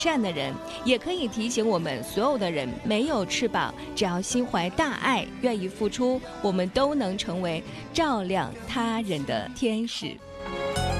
善的人，也可以提醒我们所有的人没有翅膀，只要心怀大爱，愿意付出，我们都能成为照亮他人的天使。